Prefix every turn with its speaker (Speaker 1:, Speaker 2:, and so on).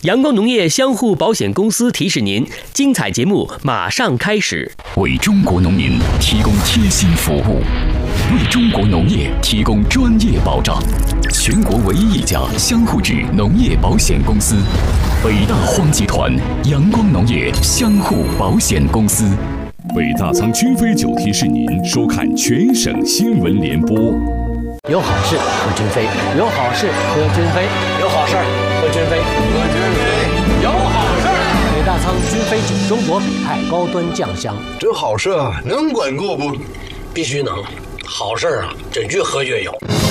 Speaker 1: 阳光农业相互保险公司提示您，精彩节目马上开始。
Speaker 2: 为中国农民提供贴心服务，为中国农业提供专业保障。全国唯一一家相互制农业保险公司——北大荒集团阳光农业相互保险公司。
Speaker 3: 北大仓君飞酒提示您收看全省新闻联播。
Speaker 4: 有好事喝君飞，有好事喝君飞，有好事喝君飞，喝君飞，有好事。北大仓君飞酒，中国北派高端酱香。
Speaker 5: 这好事啊，能管够不？
Speaker 4: 必须能，好事啊，这越喝越有。